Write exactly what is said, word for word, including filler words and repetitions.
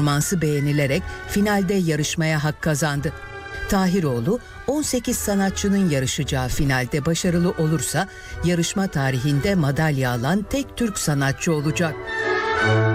performansı beğenilerek finalde yarışmaya hak kazandı. Tahiroğlu on sekiz sanatçının yarışacağı finalde başarılı olursa yarışma tarihinde madalya alan tek Türk sanatçı olacak.